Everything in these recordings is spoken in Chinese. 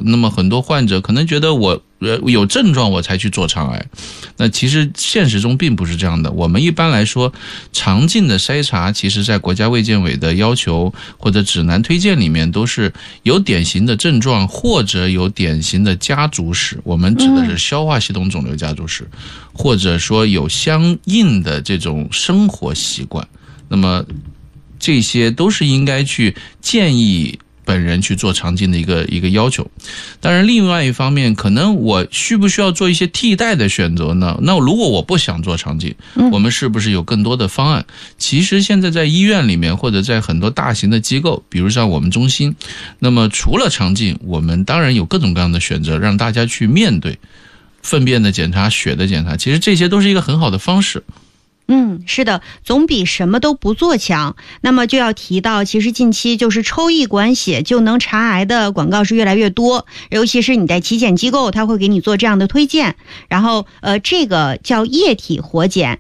那么很多患者可能觉得我有症状我才去做肠癌，那其实现实中并不是这样的。我们一般来说肠镜的筛查，其实在国家卫健委的要求或者指南推荐里面都是有典型的症状或者有典型的家族史，我们指的是消化系统肿瘤家族史，或者说有相应的这种生活习惯，那么这些都是应该去建议本人去做肠镜的一个要求。当然另外一方面，可能我需不需要做一些替代的选择呢？那如果我不想做肠镜，我们是不是有更多的方案？其实现在在医院里面或者在很多大型的机构，比如像我们中心，那么除了肠镜，我们当然有各种各样的选择让大家去面对，粪便的检查、血的检查，其实这些都是一个很好的方式。 是的，总比什么都不做强。那么就要提到，其实近期就是抽一管血就能查癌的广告是越来越多，尤其是你在体检机构，他会给你做这样的推荐。然后这个叫液体活检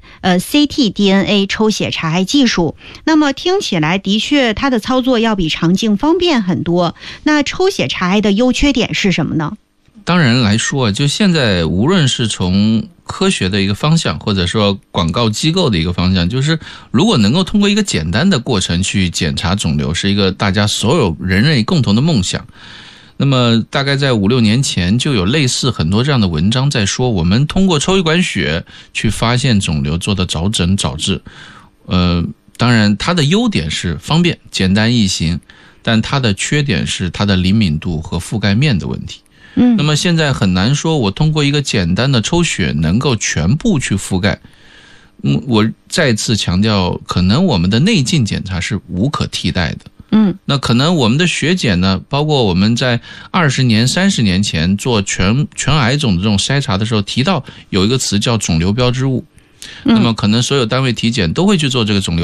，ctDNA 抽血查癌技术。那么听起来的确它的操作要比肠镜方便很多。那抽血查癌的优缺点是什么呢？ 当然来说，就现在无论是从科学的一个方向，或者说广告机构的一个方向，就是如果能够通过一个简单的过程去检查肿瘤，是一个大家所有人类共同的梦想。那么大概在5-6年前就有类似很多这样的文章在说，我们通过抽一管血去发现肿瘤，做的早诊早治。当然它的优点是方便简单易行，但它的缺点是它的灵敏度和覆盖面的问题。那么现在很难说我通过一个简单的抽血能够全部去覆盖。我再次强调，可能我们的内镜检查是无可替代的。那可能我们的血检呢，包括我们在20年、30年前做全癌种的这种筛查的时候提到有一个词叫肿瘤标志物。那么可能所有单位体检都会去做这个肿瘤